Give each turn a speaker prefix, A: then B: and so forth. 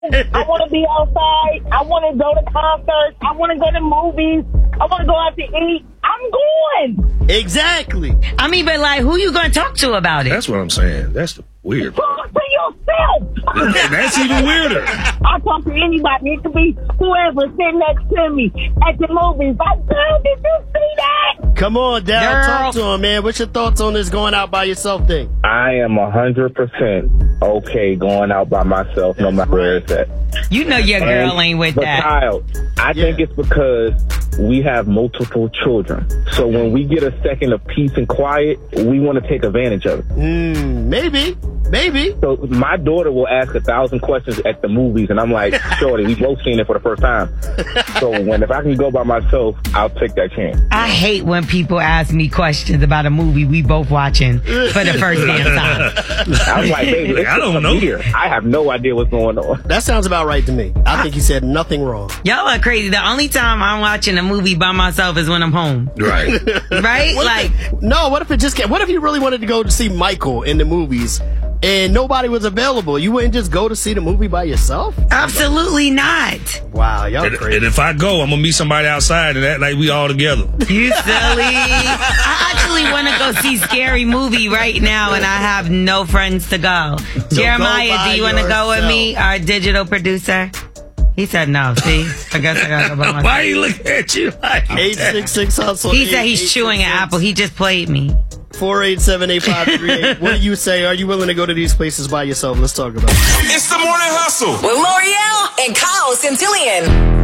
A: I want to be outside. I want to go to concerts. I want to go to movies. I want to go out to eat. I'm going.
B: Exactly.
C: I mean, but like, who you gonna talk to about it?
D: That's what I'm saying. That's the weird part.
A: Talk to yourself.
D: That's even weirder.
A: I talk to anybody. It could be whoever sitting next to me at the movies. Like, girl, did you see that?
B: Come on, Dad.
C: Girl.
B: Talk to him, man. What's your thoughts on this going out by yourself thing?
E: I am 100% okay going out by myself, no matter where it's at.
C: You know your girl ain't with
E: But
C: that.
E: Kyle, I think it's because we have multiple children. So when we get a second of peace and quiet, we want to take advantage of it.
B: Maybe.
E: So my daughter will ask 1,000 questions at the movies, and I'm like, shorty, we both seen it for the first time. So if I can go by myself, I'll take that chance.
C: I hate when people ask me questions about a movie we both watching for the first damn time.
E: I'm like, baby,
D: I don't know.
E: Here. I have no idea what's going on.
B: That sounds about right to me. I think you said nothing wrong.
C: Y'all are crazy. The only time I'm watching a movie by myself is when I'm home.
D: Right.
C: Right?
B: What if you really wanted to go to see Michael in the movies and nobody was available? You wouldn't just go to see the movie by yourself?
C: Absolutely not.
B: Wow, y'all crazy.
D: And if I go, I'm going to meet somebody outside and act like we all together.
C: You silly. I actually want to go see Scary Movie right now, and I have no friends to go. Jeremiah, do you want to go with me, our digital producer? He said no. See? I guess I got to go by myself.
D: Why he looking at you like that?
B: 866 hustle.
C: He said he's chewing an apple. He just played me.
B: 487-8538. What do you say? Are you willing to go to these places by yourself? Let's talk about it.
F: It's the Morning Hustle
G: with L'Oreal and Kyle Centillion.